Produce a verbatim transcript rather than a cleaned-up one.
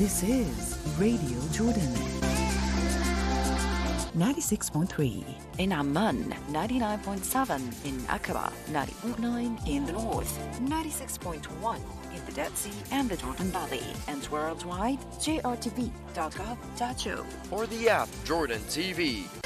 This is Radio Jordan. ninety-six point three in Amman, ninety-nine point seven in Aqaba, ninety point nine in the north, ninety-six point one in the Dead Sea and the Jordan Valley, and worldwide, J R T V dot gov dot U. Or the app Jordan T V.